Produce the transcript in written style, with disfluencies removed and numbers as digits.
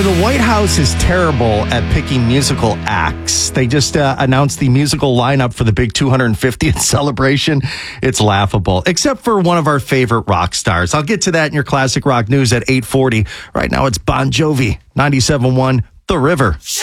Boy, the White House is terrible at picking musical acts. They just announced the musical lineup for the big 250th celebration. It's laughable, except for one of our favorite rock stars. I'll get to that in your classic rock news at 8:40. Right now, it's Bon Jovi, 97.1 The River.